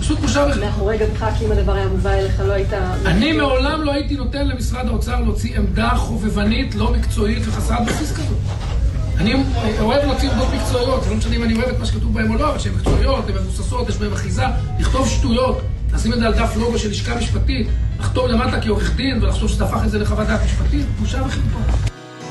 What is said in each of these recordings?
פשוט בושה וחרפה. מאחורי גבך, כי אם הדבר היה מובא אליך, לא היית... אני מעולם לא הייתי נותן למשרד האוצר להוציא עמדה חובבנית, לא מקצועית וחסרת בסיס כזאת. אני אוהב להוציא עמדות מקצועיות, זה לא משנה אם אני אוהב את מה שכתוב בהם או לא, אבל שהן מקצועיות, הן מבוססות, יש בהן אחיזה, לכתוב שטויות, לשים את זה על דף לוגו של לשכה משפטית, לחתום למטה כעורך דין ולחשוב שתהפך את זה לחוות דעת משפטית, בושה וחרפה.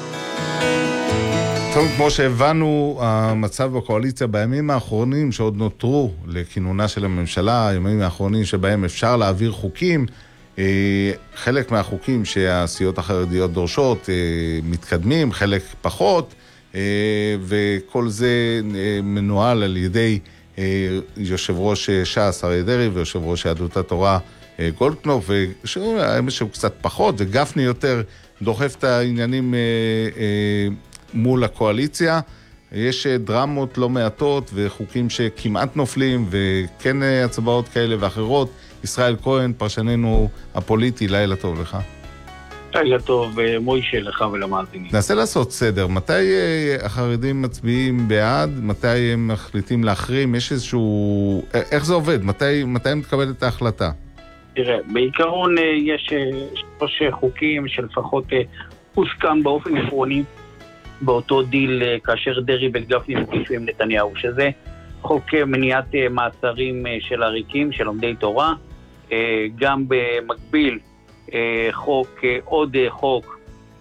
טוב, כמו שהבנו, המצב בקואליציה בימים האחרונים שעוד נותרו לכינונה של הממשלה, הימים האחרונים שבהם אפשר להעביר חוקים, חלק מהחוקים שהסיעות החרדיות דורשות מתקדמים, חלק פחות, וכל זה מנוהל על ידי יושב ראש ש"ס אריה דרעי ויושב ראש יהדות התורה גולדקנופ, שהוא קצת פחות וגפני יותר דוחף את העניינים מול הקואליציה. יש דרמות לא מעטות וחוקים שכמעט נופלים וכן הצבעות כאלה ואחרות. ישראל כהן, פרשננו הפוליטי, לילה טוב לך. לילה טוב, מוישה לך ולמאזינים. ננסה לעשות סדר. מתי החרדים מצביעים בעד? מתי הם מחליטים להחרים? יש איזשהו... איך זה עובד? מתי מתקבלת ההחלטה? תראה, בעיקרון יש 3 חוקים שלפחות הוסכם באופן עקרוני באותו דיל כאשר דרעי וגפני נפגשו עם נתניהו, שזה חוק מניעת מעצרים של עריקים, של לומדי תורה, גם במקביל עוד חוק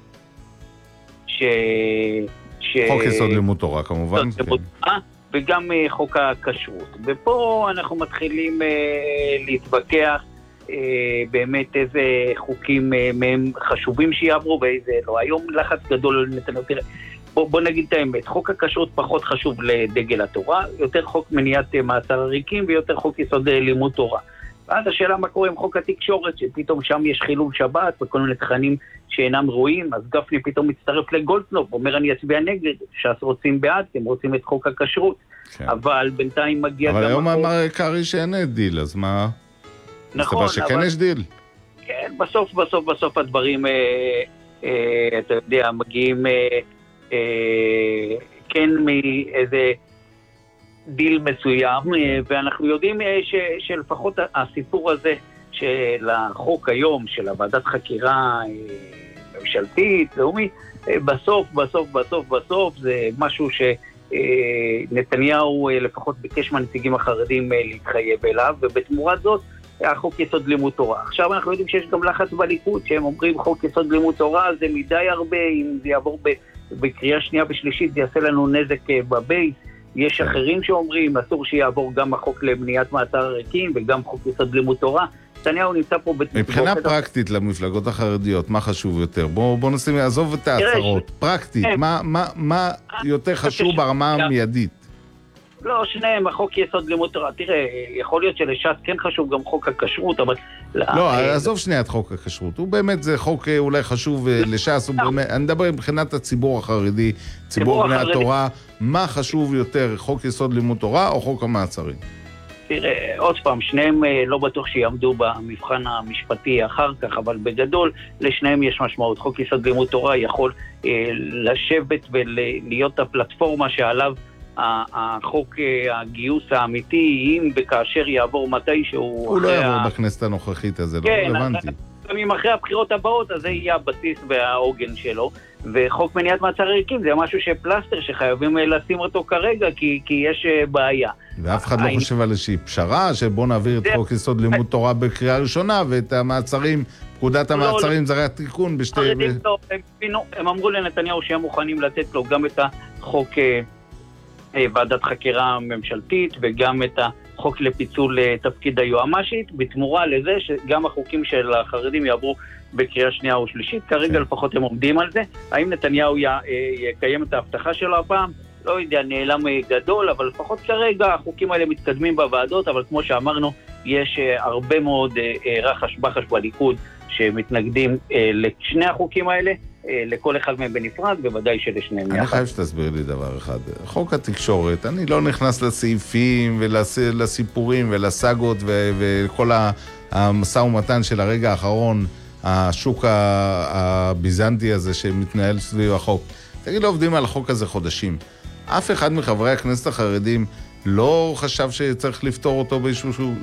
חוק יסוד לימוד תורה כמובן, וגם חוק הכשרות. ופה אנחנו מתחילים להתווכח באמת איזה חוקים מהם חשובים שיעברו ואיזה לא. היום לחץ גדול נתניהו. תראה, בוא נגיד את האמת, חוק הכשרות פחות חשוב לדגל התורה, יותר חוק מניעת מעצר עריקים ויותר חוק יסוד לימוד תורה. ואז השאלה מה קורה עם חוק התקשורת, שפתאום שם יש חילול שבת וכל מיני תכנים שאינם רואים, אז גפני פתאום מצטרף לגולדקנופ, אומר אני אצביע נגד, ש"ס רוצים בעד, הם רוצים את חוק הכשרות. כן. אבל בינתיים מגיע אבל היום אמר קרי שאין דיל, אז מה? נכון, שכן יש דיל. כן, בסוף הדברים, אתה יודע, מגיעים כן מאיזה דיל מסוים, ואנחנו יודעים שלפחות הסיפור הזה של החוק היום, של הוועדת חקירה ממשלתית, לאומי, בסוף זה משהו שנתניהו לפחות ביקש מהנציגים החרדים להתחייב אליו, ובתמורת זאת החוק יסוד לימוד תורה. עכשיו אנחנו יודעים שיש גם לחץ בליכוד, שהם אומרים חוק יסוד לימוד תורה זה מדי הרבה, אם זה יעבור בקריאה שנייה ושלישית זה יעשה לנו נזק בבייס. יש אחרים שאומרים אסור שיעבור גם החוק למניעת מעצר עריקים וגם חוק יסוד לימוד תורה. נתניהו נמצא פה מבחינה פרקטית למפלגות החרדיות, מה חשוב יותר? בוא נשים, עזוב את ההצהרות. פרקטית, מה יותר חשוב ברמה המיידית? לא, שניהם, החוק יסוד לימוד תורה. תראה, יכול להיות שלש"ס כן חשוב גם חוק הכשרות, אבל... לא, עזוב שנייה את חוק הכשרות. הוא באמת, זה חוק אולי חשוב לש"ס. אני מדבר מבחינת הציבור החרדי, ציבור בני התורה. מה חשוב יותר, חוק יסוד לימוד תורה או חוק המעצרים? תראה, עוד פעם, שניהם לא בטוח שיעמדו במבחן המשפטי אחר כך, אבל בגדול לשניהם יש משמעות. חוק יסוד לימוד תורה יכול לשבת ולהיות הפלטפורמה שעליו החוק הגיוס האמיתי, אם וכאשר יעבור מתישהו... הוא לא יעבור בכנסת הנוכחית, הזה, לא רלוונטי. גם אם אחרי הבחירות הבאות, אז זה יהיה הבסיס והעוגן שלו. וחוק מניעת מעצר עריקים זה משהו שפלסטר שחייבים לשים אותו כרגע, כי יש בעיה. ואף אחד לא חושב על איזושהי פשרה, שבוא נעביר את חוק יסוד לימוד תורה בקריאה ראשונה, ואת המעצרים, פקודת המעצרים, זה היה תיקון בשתי... הם אמרו לנתניהו שהם מוכנים לתת לו גם את החוק... ועדת חקירה ממשלתית וגם את החוק לפיצול תפקיד היועמ"שית, בתמורה לזה שגם החוקים של החרדים יעברו בקריאה שנייה או שלישית. כרגע לפחות הם עומדים על זה. האם נתניהו יקיים את ההבטחה שלו הפעם? לא יודע, נעלם גדול, אבל לפחות כרגע החוקים האלה מתקדמים בוועדות, אבל כמו שאמרנו, יש הרבה מאוד רחש בחש בליכוד שמתנגדים לשני החוקים האלה, לכל אחד מהם בנפרד, בוודאי שלשניהם יחד. אני חייב שתסביר לי דבר אחד. חוק התקשורת, אני לא נכנס לסעיפים ולסיפורים ולסגות וכל המשא ומתן של הרגע האחרון, השוק הביזנטי הזה שמתנהל סביב החוק. תגיד, לא עובדים על החוק הזה חודשים. אף אחד מחברי הכנסת החרדים לא חשב שצריך לפתור אותו באיזשהו